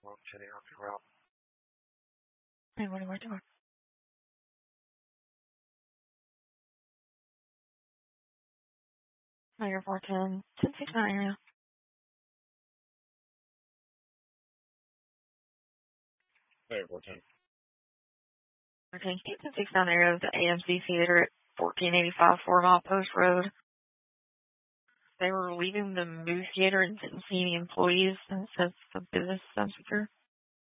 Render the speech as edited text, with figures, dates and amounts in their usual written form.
Hey, what am I doing? No, you're 410. 1069 area. Hey, 410. Okay, 1069 area of the AMC Theater at 1485 4 Mile Post Road. They were leaving the movie theater and didn't see any employees, and it says the business is unsecure.